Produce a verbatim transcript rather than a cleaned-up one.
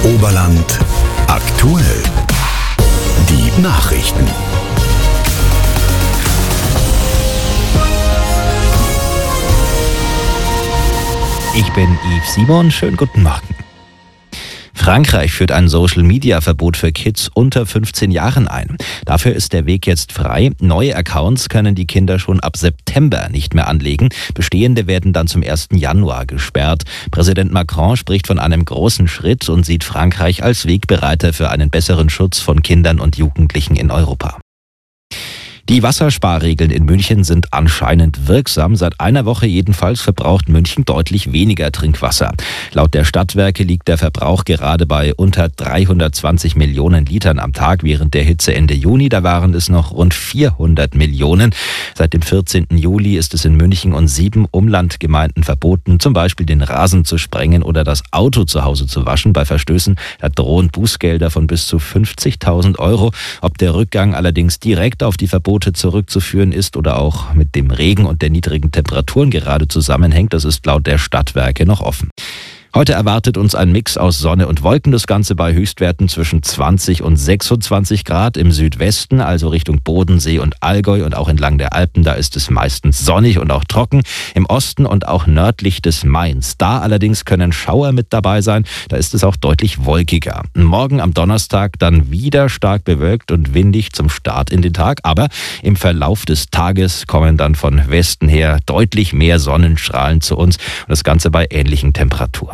Oberland aktuell. Die Nachrichten. Ich bin Yves Simon, schönen guten Morgen. Frankreich führt ein Social-Media-Verbot für Kids unter fünfzehn Jahren ein. Dafür ist der Weg jetzt frei. Neue Accounts können die Kinder schon ab September nicht mehr anlegen. Bestehende werden dann zum ersten Januar gesperrt. Präsident Macron spricht von einem großen Schritt und sieht Frankreich als Wegbereiter für einen besseren Schutz von Kindern und Jugendlichen in Europa. Die Wassersparregeln in München sind anscheinend wirksam. Seit einer Woche jedenfalls verbraucht München deutlich weniger Trinkwasser. Laut der Stadtwerke liegt der Verbrauch gerade bei unter dreihundertzwanzig Millionen Litern am Tag. Während der Hitze Ende Juni, da waren es noch rund vierhundert Millionen. Seit dem vierzehnten Juli ist es in München und sieben Umlandgemeinden verboten, zum Beispiel den Rasen zu sprengen oder das Auto zu Hause zu waschen. Bei Verstößen da drohen Bußgelder von bis zu fünfzigtausend Euro. Ob der Rückgang allerdings direkt auf die Verbote zurückzuführen ist oder auch mit dem Regen und der niedrigen Temperaturen gerade zusammenhängt, das ist laut der Stadtwerke noch offen. Heute erwartet uns ein Mix aus Sonne und Wolken, das Ganze bei Höchstwerten zwischen zwanzig und sechsundzwanzig Grad im Südwesten, also Richtung Bodensee und Allgäu und auch entlang der Alpen, da ist es meistens sonnig und auch trocken. Im Osten und auch nördlich des Mains, da allerdings können Schauer mit dabei sein, da ist es auch deutlich wolkiger. Morgen am Donnerstag dann wieder stark bewölkt und windig zum Start in den Tag, aber im Verlauf des Tages kommen dann von Westen her deutlich mehr Sonnenstrahlen zu uns und das Ganze bei ähnlichen Temperaturen.